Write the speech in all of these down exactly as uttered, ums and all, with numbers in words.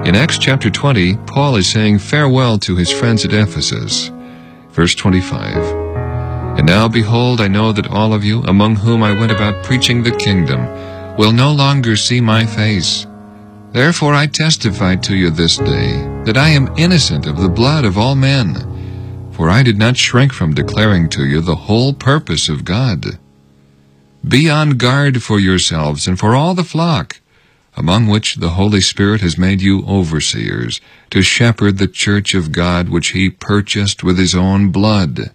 In Acts chapter twenty, Paul is saying farewell to his friends at Ephesus. Verse twenty-five, "And now, behold, I know that all of you, among whom I went about preaching the kingdom, will no longer see my face. Therefore I testify to you this day, that I am innocent of the blood of all men. For I did not shrink from declaring to you the whole purpose of God. Be on guard for yourselves and for all the flock, among which the Holy Spirit has made you overseers, to shepherd the church of God which he purchased with his own blood.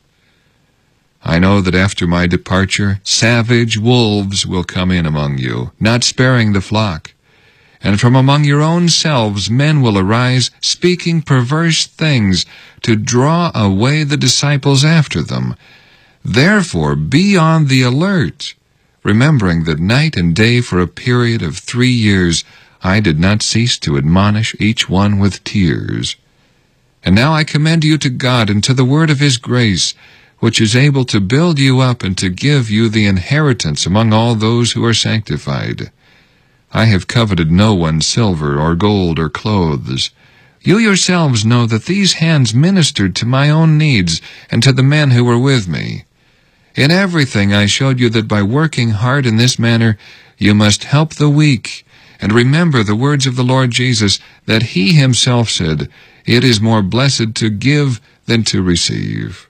I know that after my departure savage wolves will come in among you, not sparing the flock. And from among your own selves men will arise, speaking perverse things, to draw away the disciples after them. Therefore be on the alert, remembering that night and day for a period of three years I did not cease to admonish each one with tears. And now I commend you to God and to the word of his grace, which is able to build you up and to give you the inheritance among all those who are sanctified. I have coveted no one's silver or gold or clothes. You yourselves know that these hands ministered to my own needs and to the men who were with me. In everything I showed you that by working hard in this manner you must help the weak, and remember the words of the Lord Jesus, that he himself said, 'It is more blessed to give than to receive.'"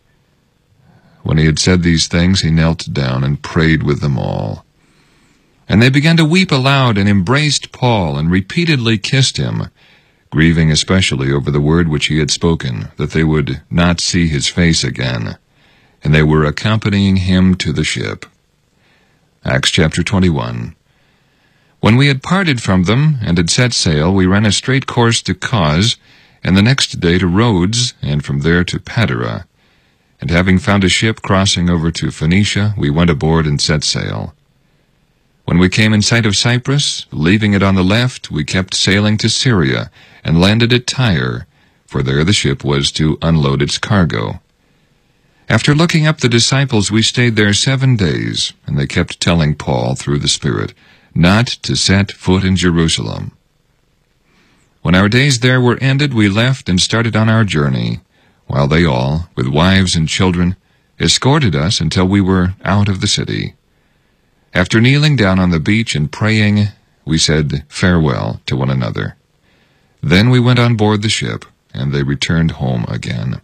When he had said these things, he knelt down and prayed with them all. And they began to weep aloud and embraced Paul and repeatedly kissed him, grieving especially over the word which he had spoken, that they would not see his face again. And they were accompanying him to the ship. Acts chapter twenty-one. When we had parted from them and had set sail, we ran a straight course to Cos, and the next day to Rhodes, and from there to Patara. And having found a ship crossing over to Phoenicia, we went aboard and set sail. When we came in sight of Cyprus, leaving it on the left, we kept sailing to Syria, and landed at Tyre, for there the ship was to unload its cargo. After looking up the disciples, we stayed there seven days, and they kept telling Paul through the Spirit not to set foot in Jerusalem. When our days there were ended, we left and started on our journey, while they all, with wives and children, escorted us until we were out of the city. After kneeling down on the beach and praying, we said farewell to one another. Then we went on board the ship, and they returned home again.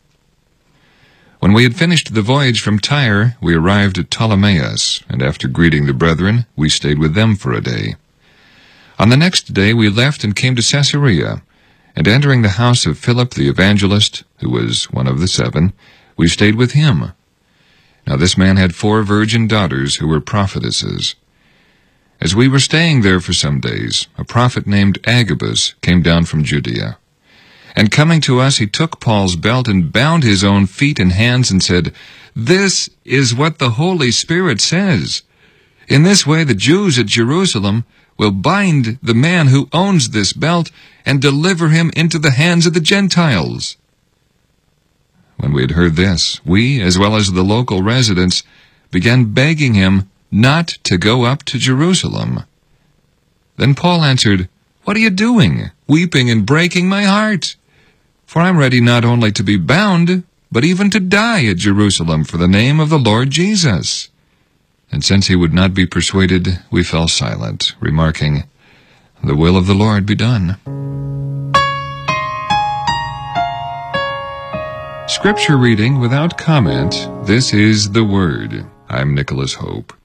When we had finished the voyage from Tyre, we arrived at Ptolemais, and after greeting the brethren, we stayed with them for a day. On the next day we left and came to Caesarea, and entering the house of Philip the evangelist, who was one of the seven, we stayed with him. Now this man had four virgin daughters who were prophetesses. As we were staying there for some days, a prophet named Agabus came down from Judea. And coming to us, he took Paul's belt and bound his own feet and hands and said, "This is what the Holy Spirit says. In this way the Jews at Jerusalem will bind the man who owns this belt and deliver him into the hands of the Gentiles." When we had heard this, we, as well as the local residents, began begging him not to go up to Jerusalem. Then Paul answered, "What are you doing, weeping and breaking my heart? For I am ready not only to be bound, but even to die at Jerusalem for the name of the Lord Jesus." And since he would not be persuaded, we fell silent, remarking, "The will of the Lord be done." Scripture reading without comment. This is the Word. I'm Nicholas Hope.